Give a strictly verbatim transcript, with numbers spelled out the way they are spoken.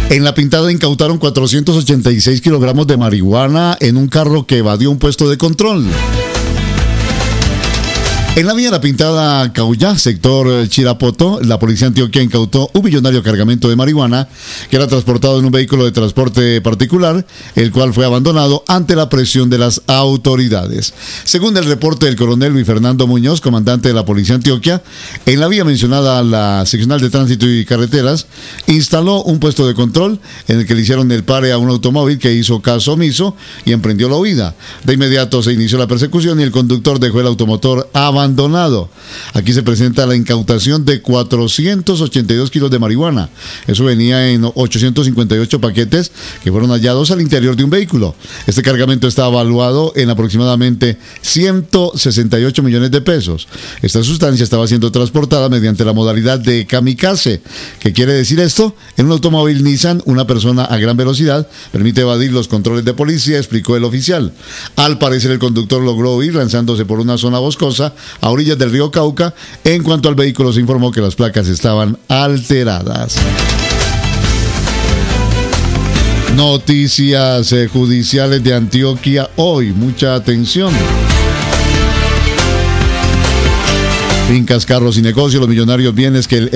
En La Pintada incautaron cuatrocientos ochenta y seis kilogramos de marihuana en un carro que evadió un puesto de control. En la vía La Pintada, Caullá, sector Chirapoto, la policía antioquia incautó un millonario cargamento de marihuana que era transportado en un vehículo de transporte particular, el cual fue abandonado ante la presión de las autoridades. Según el reporte del coronel Luis Fernando Muñoz, comandante de la policía antioquia, en la vía mencionada, la seccional de tránsito y carreteras instaló un puesto de control en el que le hicieron el pare a un automóvil que hizo caso omiso y emprendió la huida. De inmediato se inició la persecución y el conductor dejó el automotor abandonado. abandonado. Aquí se presenta la incautación de cuatrocientos ochenta y dos kilos de marihuana. Eso venía en ochocientos cincuenta y ocho paquetes que fueron hallados al interior de un vehículo. Este cargamento está evaluado en aproximadamente ciento sesenta y ocho millones de pesos. Esta sustancia estaba siendo transportada mediante la modalidad de kamikaze. ¿Qué quiere decir esto? En un automóvil Nissan, una persona a gran velocidad permite evadir los controles de policía, explicó el oficial. Al parecer el conductor logró huir lanzándose por una zona boscosa a orillas del río Cauca. En cuanto al vehículo, se informó que las placas estaban alteradas. Noticias eh, judiciales de Antioquia hoy. Mucha atención. Fincas, carros y negocios, los millonarios bienes que el